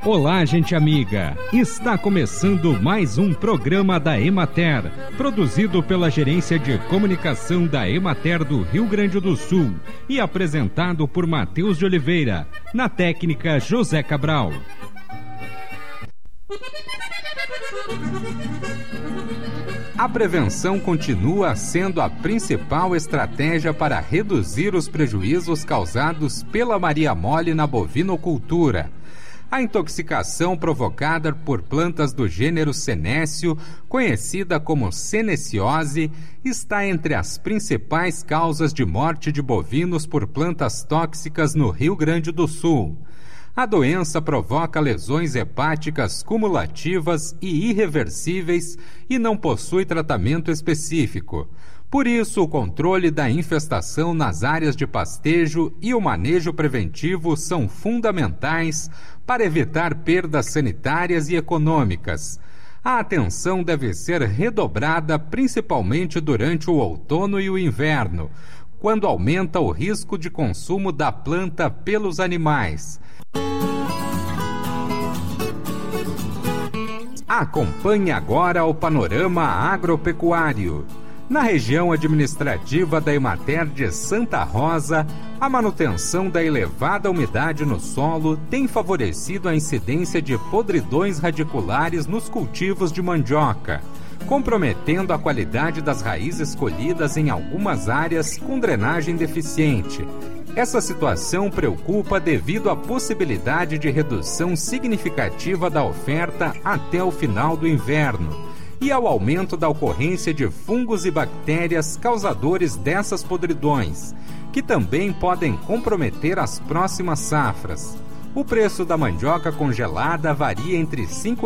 Olá, gente amiga! Está começando mais um programa da Emater, produzido pela Gerência de Comunicação da Emater do Rio Grande do Sul e apresentado por Matheus de Oliveira, na técnica José Cabral. A prevenção continua sendo a principal estratégia para reduzir os prejuízos causados pela Maria Mole na bovinocultura. A intoxicação provocada por plantas do gênero senécio, conhecida como seneciose, está entre as principais causas de morte de bovinos por plantas tóxicas no Rio Grande do Sul. A doença provoca lesões hepáticas cumulativas e irreversíveis e não possui tratamento específico. Por isso, o controle da infestação nas áreas de pastejo e o manejo preventivo são fundamentais para evitar perdas sanitárias e econômicas. A atenção deve ser redobrada principalmente durante o outono e o inverno, quando aumenta o risco de consumo da planta pelos animais. Acompanhe agora o panorama agropecuário. Na região administrativa da Emater de Santa Rosa, a manutenção da elevada umidade no solo tem favorecido a incidência de podridões radiculares nos cultivos de mandioca, comprometendo a qualidade das raízes colhidas em algumas áreas com drenagem deficiente. Essa situação preocupa devido à possibilidade de redução significativa da oferta até o final do inverno e ao aumento da ocorrência de fungos e bactérias causadores dessas podridões, que também podem comprometer as próximas safras. O preço da mandioca congelada varia entre R$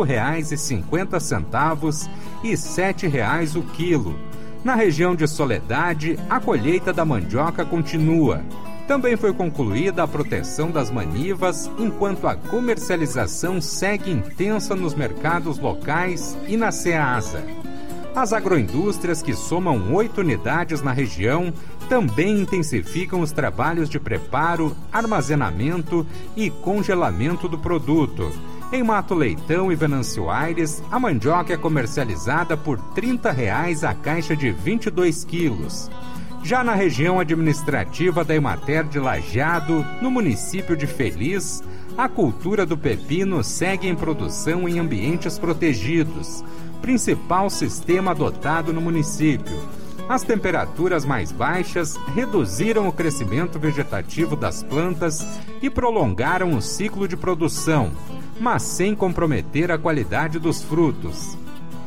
5,50 e R$ 7,00 o quilo. Na região de Soledade, a colheita da mandioca continua. Também foi concluída a proteção das manivas, enquanto a comercialização segue intensa nos mercados locais e na Ceasa. As agroindústrias, que somam 8 unidades na região, também intensificam os trabalhos de preparo, armazenamento e congelamento do produto. Em Mato Leitão e Venâncio Aires, a mandioca é comercializada por R$ 30,00 a caixa de 22 quilos. Já na região administrativa da Emater de Lajeado, no município de Feliz, a cultura do pepino segue em produção em ambientes protegidos, principal sistema adotado no município. As temperaturas mais baixas reduziram o crescimento vegetativo das plantas e prolongaram o ciclo de produção, mas sem comprometer a qualidade dos frutos.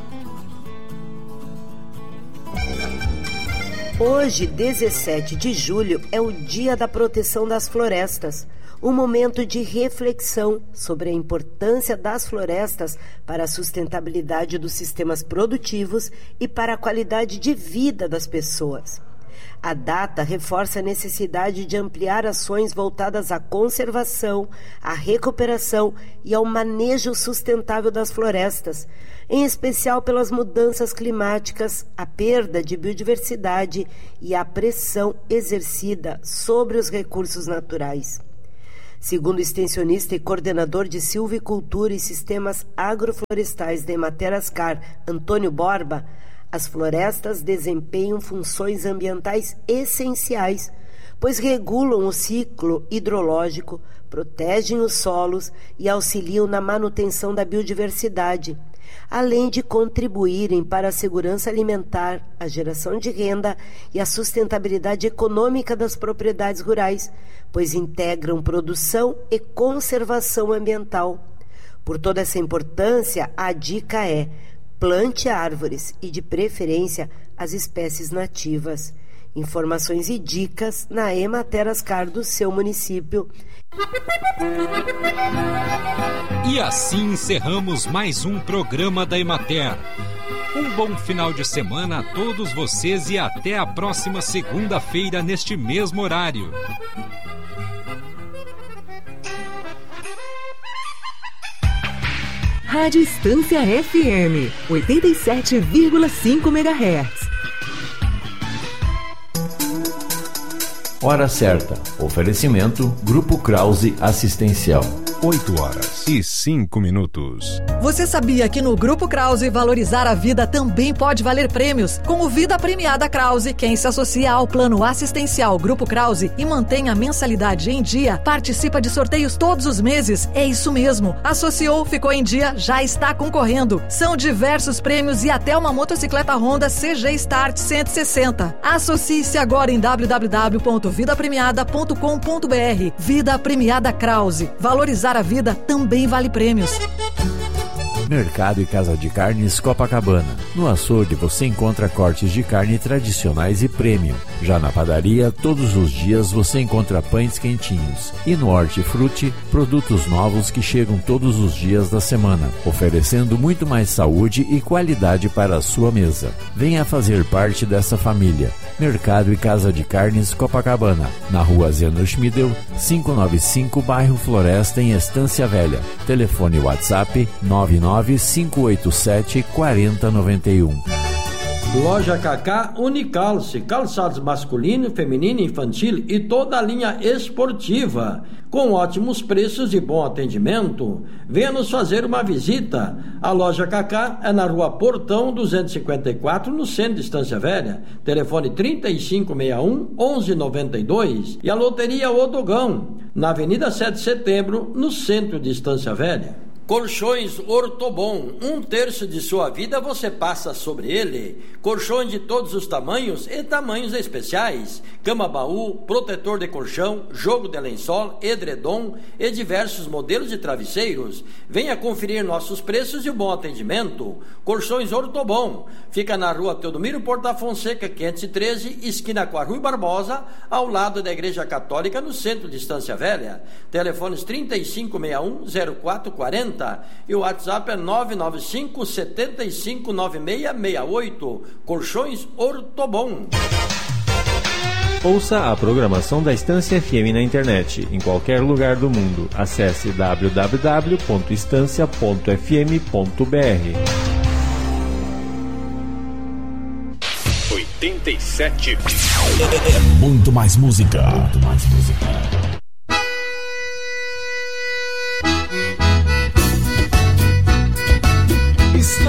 Hoje, 17 de julho, é o Dia da Proteção das Florestas, um momento de reflexão sobre a importância das florestas para a sustentabilidade dos sistemas produtivos e para a qualidade de vida das pessoas. A data reforça a necessidade de ampliar ações voltadas à conservação, à recuperação e ao manejo sustentável das florestas, em especial pelas mudanças climáticas, a perda de biodiversidade e a pressão exercida sobre os recursos naturais. Segundo o extensionista e coordenador de silvicultura e sistemas agroflorestais da Emater Ascar, Antônio Borba, as florestas desempenham funções ambientais essenciais, pois regulam o ciclo hidrológico, protegem os solos e auxiliam na manutenção da biodiversidade, além de contribuírem para a segurança alimentar, a geração de renda e a sustentabilidade econômica das propriedades rurais, pois integram produção e conservação ambiental. Por toda essa importância, a dica é: plante árvores e, de preferência, as espécies nativas. Informações e dicas na Emater Ascar do seu município. E assim encerramos mais um programa da Emater. Um bom final de semana a todos vocês e até a próxima segunda-feira neste mesmo horário. Rádio Estância FM, 87,5 MHz. Hora certa. Oferecimento Grupo Krause Assistencial. 8h05. Você sabia que no Grupo Krause valorizar a vida também pode valer prêmios? Com o Vida Premiada Krause, quem se associa ao plano assistencial Grupo Krause e mantém a mensalidade em dia, participa de sorteios todos os meses. É isso mesmo. Associou, ficou em dia, já está concorrendo. São diversos prêmios e até uma motocicleta Honda CG Start 160. Associe-se agora em www.vidapremiada.com.br. Vida Premiada Krause. Valorizar a vida também vale prêmios. Mercado e Casa de Carnes Copacabana. No açougue você encontra cortes de carne tradicionais e premium. Já na padaria, todos os dias você encontra pães quentinhos. E no Hortifruti, produtos novos que chegam todos os dias da semana, oferecendo muito mais saúde e qualidade para a sua mesa. Venha fazer parte dessa família. Mercado e Casa de Carnes Copacabana, na rua Zeno Schmidel, 595, bairro Floresta, em Estância Velha. Telefone WhatsApp 995874091. Loja Cacá Unicalce, calçados masculino, feminino, infantil e toda a linha esportiva, com ótimos preços e bom atendimento. Venha nos fazer uma visita. A Loja Cacá é na rua Portão 254, no centro de Estância Velha. Telefone 3561-1192. E a Loteria Odogão, na Avenida 7 de Setembro, no centro de Estância Velha. Colchões Ortobon, 1/3 de sua vida você passa sobre ele. Colchões de todos os tamanhos e tamanhos especiais. Cama-baú, protetor de colchão, jogo de lençol, edredom e diversos modelos de travesseiros. Venha conferir nossos preços e o bom atendimento. Colchões Ortobon, fica na rua Teodomiro Porta Fonseca, 513, esquina com a Rui Barbosa, ao lado da Igreja Católica, no centro de Estância Velha. Telefones 3561-0440 e o WhatsApp é 995-759668. Colchões Ortobon. Ouça a programação da Estância FM na internet, em qualquer lugar do mundo. Acesse www.estancia.fm.br. 87 é muito mais música. Muito mais música.